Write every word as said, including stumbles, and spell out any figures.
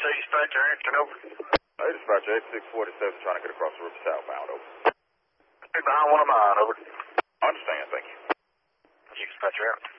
say dispatcher Hampton, over. Hey, dispatcher, eighty-six forty-seven, trying to get across the river southbound, over. Be behind one of mine, over. I understand, thank you. You dispatcher out.